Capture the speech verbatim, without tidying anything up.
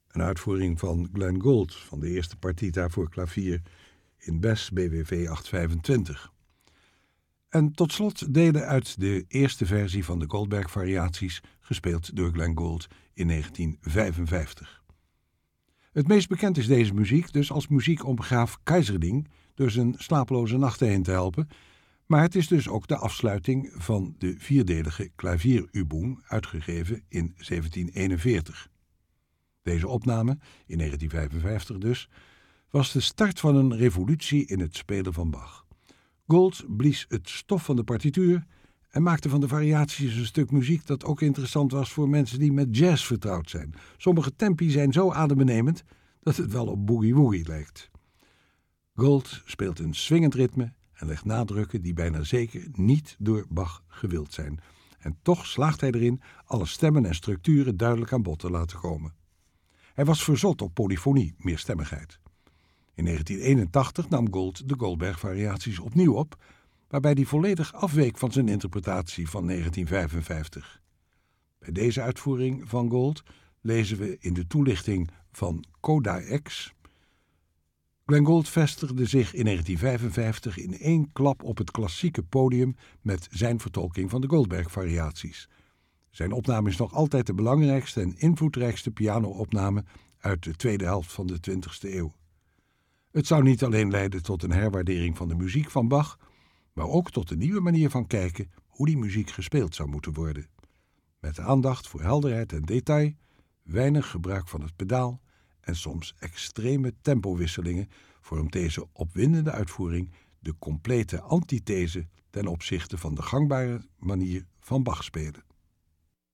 een uitvoering van Glenn Gould van de eerste partita voor klavier in Bes B W V achthonderdvijfentwintig. En tot slot delen uit de eerste versie van de Goldberg-variaties, gespeeld door Glenn Gould in negentien vijfenvijftig. Het meest bekend is deze muziek dus als muziek om graaf Keizerding door zijn slapeloze nachten heen te helpen, maar het is dus ook de afsluiting van de vierdelige klavierübung, uitgegeven in zeventien eenenveertig. Deze opname, in negentien vijfenvijftig dus, was de start van een revolutie in het spelen van Bach. Gould blies het stof van de partituur en maakte van de variaties een stuk muziek dat ook interessant was voor mensen die met jazz vertrouwd zijn. Sommige tempi zijn zo adembenemend dat het wel op boogie-woogie lijkt. Gould speelt een swingend ritme en legt nadrukken die bijna zeker niet door Bach gewild zijn. En toch slaagt hij erin alle stemmen en structuren duidelijk aan bod te laten komen. Hij was verzot op polyfonie, meerstemmigheid. In negentien eenentachtig nam Gould de Goldberg-variaties opnieuw op, waarbij hij volledig afweek van zijn interpretatie van negentien vijfenvijftig. Bij deze uitvoering van Gould lezen we in de toelichting van Coda X: Glenn Gould vestigde zich in negentien vijfenvijftig in één klap op het klassieke podium met zijn vertolking van de Goldberg-variaties. Zijn opname is nog altijd de belangrijkste en invloedrijkste piano-opname uit de tweede helft van de twintigste eeuw. Het zou niet alleen leiden tot een herwaardering van de muziek van Bach, maar ook tot een nieuwe manier van kijken hoe die muziek gespeeld zou moeten worden. Met aandacht voor helderheid en detail, weinig gebruik van het pedaal en soms extreme tempowisselingen vormt deze opwindende uitvoering de complete antithese ten opzichte van de gangbare manier van Bach spelen.